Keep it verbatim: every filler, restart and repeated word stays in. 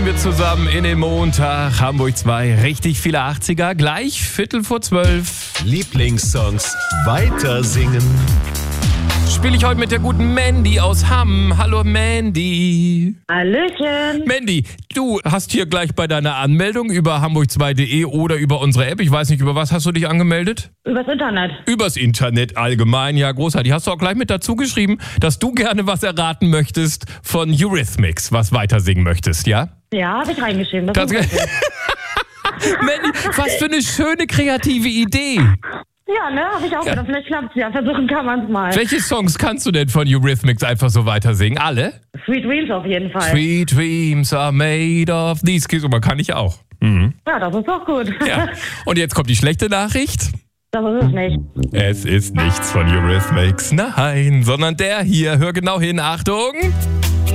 wir zusammen in den Montag. Hamburg zwei, richtig viele achtziger. Gleich Viertel vor zwölf. Lieblingssongs weiter singen. Spiele ich heute mit der guten Mandy aus Hamm. Hallo Mandy. Hallöchen. Mandy, du hast hier gleich bei deiner Anmeldung über hamburg zwei punkt de oder über unsere App, ich weiß nicht, über was hast du dich angemeldet? Übers Internet. Übers Internet allgemein, ja großartig. Hast du auch gleich mit dazu geschrieben, dass du gerne was erraten möchtest von Eurythmics, was weiter singen möchtest, ja? Ja, habe ich reingeschrieben. Das Das ist okay. Mandy, was für eine schöne kreative Idee. Ja, ne, habe ich auch gedacht. Vielleicht klappt es ja. Versuchen kann man es mal. Welche Songs kannst du denn von Eurythmics einfach so weiter singen? Alle? Sweet Dreams auf jeden Fall. Sweet dreams are made of these kids. Und man kann ich auch. Mhm. Ja, das ist doch gut. Ja. Und jetzt kommt die schlechte Nachricht. Das ist es nicht. Es ist nichts von Eurythmics, nein, sondern der hier. Hör genau hin, Achtung.